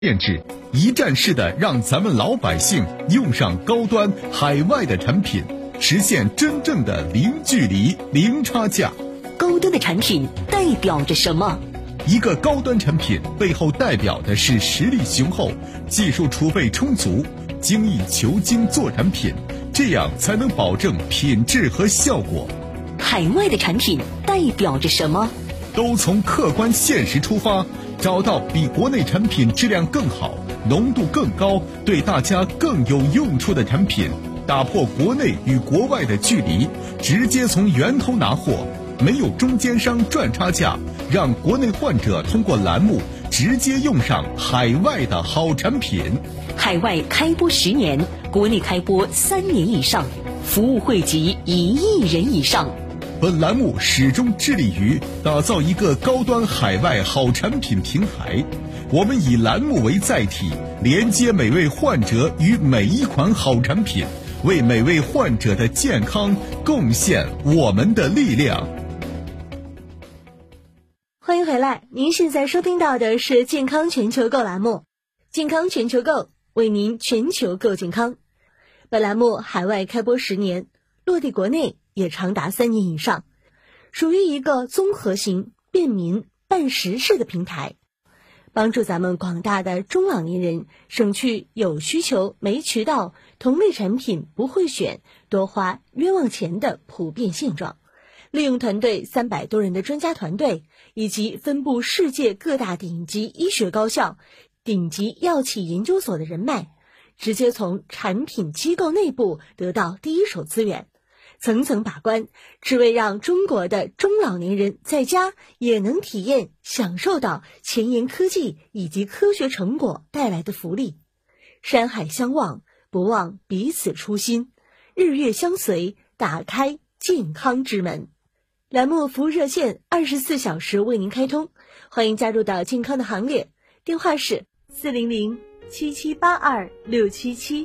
限制，一站式的让咱们老百姓用上高端海外的产品，实现真正的零距离、零差价。 高端的产品代表着什么？ 一个高端产品背后代表的是实力雄厚、技术储备充足、精益求精做产品，这样才能保证品质和效果。 海外的产品代表着什么？ 都从客观现实出发，找到比国内产品质量更好、浓度更高、对大家更有用处的产品，打破国内与国外的距离，直接从源头拿货，没有中间商赚差价，让国内患者通过栏目直接用上海外的好产品。 海外开播10年，国内开播3年以上，服务惠及1亿人以上。 本栏目始终致力于打造一个高端海外好产品平台，我们以栏目为载体，连接每位患者与每一款好产品，为每位患者的健康贡献我们的力量。 欢迎回来，您现在收听到的是健康全球购栏目，健康全球购为您全球购健康。本栏目海外开播10年，落地国内也长达3年以上，属于一个综合型、便民、办实事的平台，帮助咱们广大的中老年人省去有需求没渠道、同类产品不会选、多花冤枉钱的普遍现状。利用团队300多人的专家团队，以及分布世界各大顶级医学高校、顶级药企研究所的人脉，直接从产品机构内部得到第一手资源，层层把关，只为让中国的中老年人在家也能体验享受到前沿科技以及科学成果带来的福利。山海相望，不忘彼此初心，日月相随，打开健康之门。栏目服务热线24小时为您开通，欢迎加入到健康的行列，电话是400-7782-677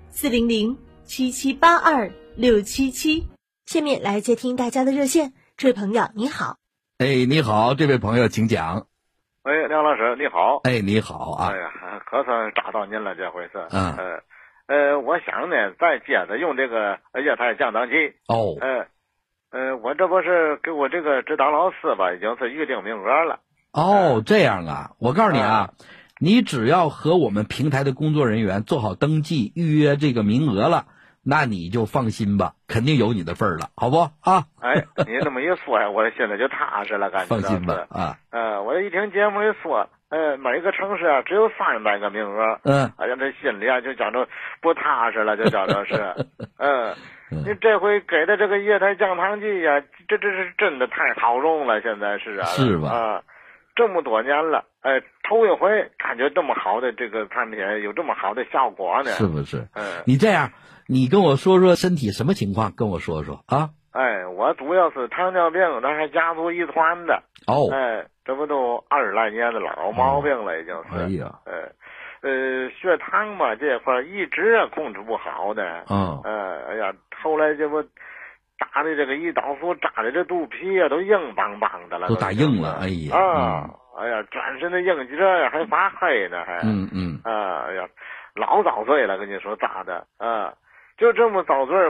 400-7782-677。下面来接听大家的热线，这位朋友你好。 你好，这位朋友请讲。 梁老师你好。 你好啊。 可算找到您了，这回是。我想呢再接着用这个液态降糖剂。我这不是给我这个指导老师吧，已经是预定名额了。 这样啊，我告诉你啊，你只要和我们平台的工作人员做好登记，预约这个名额了，那你就放心吧，肯定有你的份儿了，好不啊？ 你这么一说呀，我现在就踏实了，感觉。 放心吧啊。 我一听节目里说，每个城市啊只有300个名额，这心里啊就讲着不踏实了，就讲着是，你这回给的这个液态降糖剂呀，这是真的太好用了，现在是啊。 是吧？ 这么多年了，头一回感觉这么好的这个产品有这么好的效果呢。 是不是？你这样，你跟我说说身体什么情况，跟我说说啊。 我主要是糖尿病，那还家族遗传的。这不都20来年的老毛病了，已经是。血糖嘛这块一直控制不好的。后来这不打的这个胰岛素扎的这肚皮啊都硬邦邦的了， 都打硬了。 转身的硬结还发黑呢，还。老早醉了，跟你说扎的就这么早醉